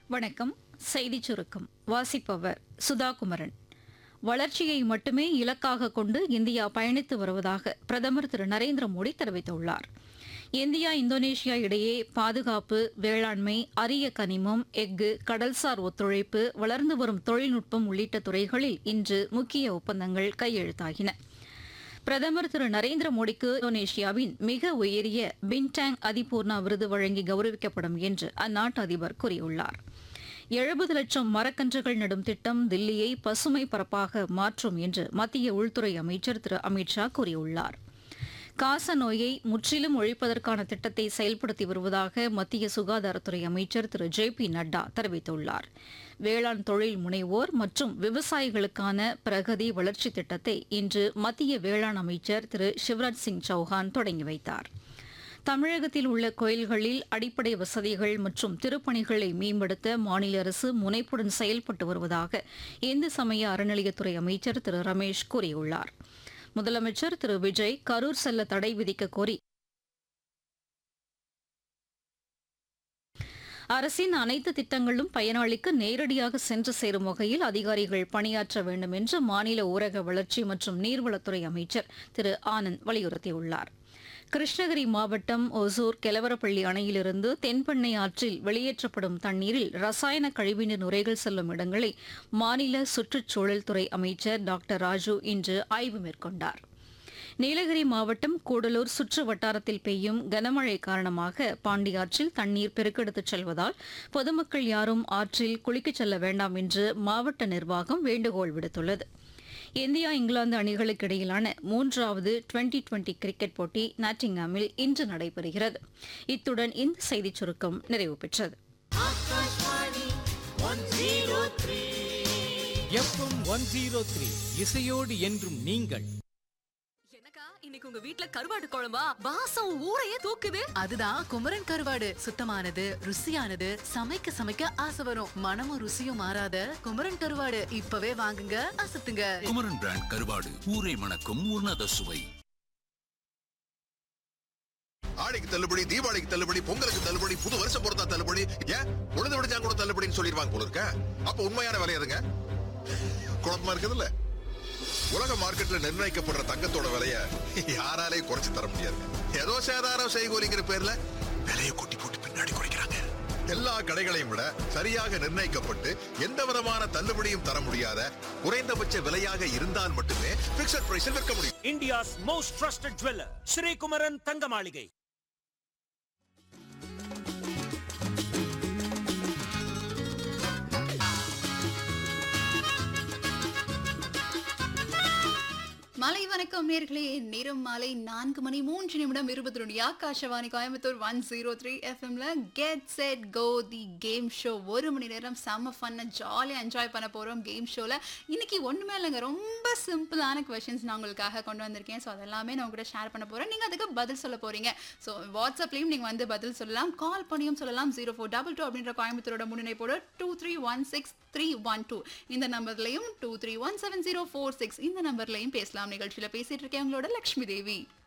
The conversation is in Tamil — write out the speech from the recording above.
வணக்கம். செய்திச் சுருக்கம் வாசிப்பவர் சுதாகுமரன். வளர்ச்சியை மட்டுமே இலக்காக கொண்டு இந்தியா பயணித்து வருவதாக பிரதமர் திரு நரேந்திர மோடி தெரிவித்துள்ளார். இந்தியா இந்தோனேஷியா இடையே பாதுகாப்பு, வேளாண்மை, அரிய கனிமம், எஃகு, கடல்சார் ஒத்துழைப்பு, வளர்ந்து வரும் தொழில்நுட்பம் உள்ளிட்ட துறைகளில் இன்று முக்கிய ஒப்பந்தங்கள் கையெழுத்தாகின. பிரதமர் திரு நரேந்திர மோடிக்கு இந்தோனேஷியாவின் மிக உயரிய பின்டாங் அதிபூர்ணா விருது வழங்கி கௌரவிக்கப்படும் என்று அந்நாட்டு அதிபர் கூறியுள்ளார். 70 லட்சம் மரக்கன்றுகள் நடும் திட்டம் தில்லியை பசுமை பரப்பாக மாற்றும் என்று மத்திய உள்துறை அமைச்சர் திரு அமித் ஷா கூறியுள்ளார். காச நோயை முற்றிலும் ஒழிப்பதற்கான திட்டத்தை செயல்படுத்தி வருவதாக மத்திய சுகாதாரத்துறை அமைச்சர் திரு ஜே.பி. நட்டா தெரிவித்துள்ளார். வேளாண் தொழில் முனைவோர் மற்றும் விவசாயிகளுக்கான பிரகதி வளர்ச்சி திட்டத்தை இன்று மத்திய வேளாண் அமைச்சர் திரு சிவராஜ் சிங் சௌஹான் தொடங்கி வைத்தார். தமிழகத்தில் உள்ள கோயில்களில் அடிப்படை வசதிகள் மற்றும் திருப்பணிகளை மேம்படுத்த மாநில அரசு முனைப்புடன் செயல்பட்டு வருவதாக இந்து சமய அறநிலையத்துறை அமைச்சர் திரு ரமேஷ் கூறியுள்ளார். முதலமைச்சர் திரு விஜய் கரூர் செல்ல தடை விதிக்க கோரி அரசின் அனைத்து திட்டங்களும் பயனாளிக்கு நேரடியாக சென்று சேரும் வகையில் அதிகாரிகள் பணியாற்ற வேண்டும் என்று மாநில ஊரக வளர்ச்சி மற்றும் நீர்வளத்துறை அமைச்சர் திரு ஆனந்த் வலியுறுத்தியுள்ளார். கிருஷ்ணகிரி மாவட்டம் ஒசூர் கெலவரப்பள்ளி அணையிலிருந்து தென்பெண்ணை ஆற்றில் வெளியேற்றப்படும் தண்ணீரில் ரசாயன கழிவுநீர் நுரைகள் செல்லும் இடங்களை மாநில சுற்றுச்சூழல் துறை அமைச்சர் டாக்டர் ராஜு இன்று ஆய்வு மேற்கொண்டார். நீலகிரி மாவட்டம் கூடலூர் சுற்று வட்டாரத்தில் பெய்யும் கனமழை காரணமாக பாண்டியாற்றில் தண்ணீர் பெருக்கெடுத்துச் செல்வதால் பொதுமக்கள் யாரும் ஆற்றில் குளிக்கச் செல்ல வேண்டாம் என்று மாவட்ட நிர்வாகம் வேண்டுகோள் விடுத்துள்ளது. இந்தியா இங்கிலாந்து அணிகளுக்கு இடையிலான 3வது டுவெண்டி கிரிக்கெட் போட்டி நாட்டிங்ஹாமில் இன்று நடைபெறுகிறது. இத்துடன் இந்த செய்திச் சுருக்கம் நிறைவு பெற்றது. எஃப்எம் 103 இசையோடு என்றும் நீங்கள். இன்னைக்கு உங்க வீட்ல கருவாடு குழம்பா? வாசம் ஊரையே தூக்குது. அதுதான் குமரன் கருவாடு. சுத்தமானது, ருசியானது, சமைக்க சமைக்க ஆசை வரும். மனமும் ருசியும் மாறாத குமரன் கருவாடு இப்பவே வாங்குங்க, அசத்துங்க. குமரன் பிராண்ட் கருவாடு, ஊரை மணக்கும் உன்னத சுவை. ஆடிக்கு தள்ளுபடி, தீபாவளிக்கு தள்ளுபடி, பொங்கலுக்கு தள்ளுபடி, புது வருஷம் பொறுத்தா தள்ளுபடி, ஏன் உழுது விடுச்சா கூட தள்ளுபடின்னு சொல்லிடுவாங்க போல இருக்க. அப்ப உண்மையான விலை எதுங்க? குழப்பமா இருக்குதுல்ல. உலக மார்க்கெட்ல நிர்ணயிக்கப்படுற தங்கத்தோட விலைய யாராலையும் குறைச்சு தர முடியாது. ஏதோ சேதாரம் செய்கூலிங்கிற பேர்ல விலையை கூட்டி போட்டு பின்னாடி குறைக்கிறாங்க. எல்லா கடைகளையும் விட சரியாக நிர்ணயிக்கப்பட்டு எந்த விதமான தள்ளுபடியும் தர முடியாத குறைந்தபட்ச விலையாக இருந்தால் மட்டுமே பிக்ஸட் பிரைஸில் விற்க முடியும். India's most trusted jeweller Sri Kumaran தங்க மாளிகை. மாலை வணக்கம் நேர்களே. நேரம் மாலை 4:03 ஆகாஷவாணி கோயம்புத்தூர் 103 எஃப்எம்ல get set go the game show. 1 மணி நேரம் செம்ம ஃபன்னா ஜாலியாக என்ஜாய் பண்ண போகிறோம் கேம் ஷோவில். இன்னைக்கு ஒன்றுமே இல்லைங்க, ரொம்ப சிம்பிளான கொஷின்ஸ் நான் உங்களுக்காக கொண்டு வந்திருக்கேன். ஸோ அதெல்லாமே நான் உங்கள்கிட்ட ஷேர் பண்ண போகிறேன். நீங்கள் அதுக்கு பதில் சொல்ல போகிறீங்க. ஸோ வாட்ஸ்அப்லேயும் நீங்கள் வந்து பதில் சொல்லலாம், கால் பண்ணியும் சொல்லலாம். 0422 அப்படின்ற கோயம்புத்தூரோட முன்னிணைப்போட 2316 இந்த நம்பர்லையும் 231704 இந்த நம்பர்லையும் பேசலாம். நிகழ்ச்சியில பேசிட்டு இருக்கேன் உங்களோட லட்சுமி தேவி.